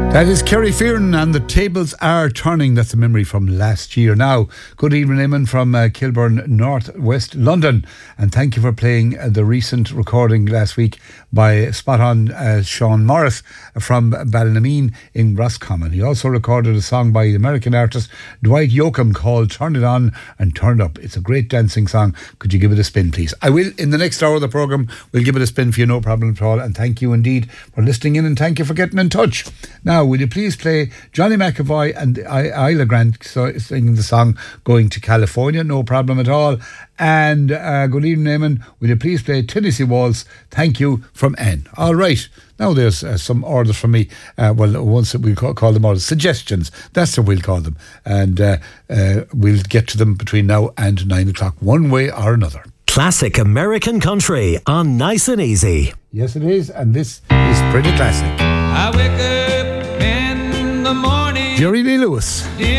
That is Kerry Fearon and the tables are turning. That's a memory from last year. Now, good evening, Eamon from Kilburn, North West London. And thank you for playing the recent recording last week by spot on Sean Morris from Ballynameen in Roscommon. He also recorded a song by the American artist Dwight Yoakam called Turn It On and Turn It Up. It's a great dancing song. Could you give it a spin, please? I will, in the next hour of the programme, we'll give it a spin for you, no problem at all. And thank you indeed for listening in and thank you for getting in touch. Now, will you please play Johnny McAvoy and Isla Grant singing the song Going to California? No problem at all. And good evening, Eamon. Will you please play Tennessee Waltz? Thank you from Anne. All right. Now there's some orders from me. Once we call them orders, suggestions. That's what we'll call them. And we'll get to them between now and 9 o'clock, one way or another. Classic American country on Nice and Easy. Yes, it is. And this is pretty classic. I wake up in the morning. Jerry Lee Lewis.